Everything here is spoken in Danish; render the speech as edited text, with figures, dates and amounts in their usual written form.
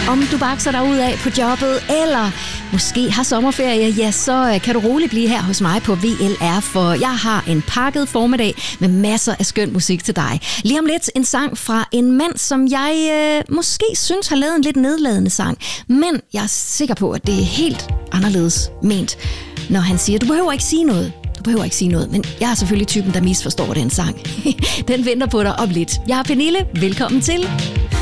Om du bakser dig ud af på jobbet, eller måske har sommerferie, ja, så kan du roligt blive her hos mig på VLR, for jeg har en pakket formiddag med masser af skøn musik til dig. Lige om lidt en sang fra en mand, som jeg måske synes har lavet en lidt nedladende sang, men jeg er sikker på, at det er helt anderledes ment, når han siger, du behøver ikke sige noget, men jeg er selvfølgelig typen, der misforstår den sang. Den venter på dig om lidt. Jeg er Pernille. Velkommen til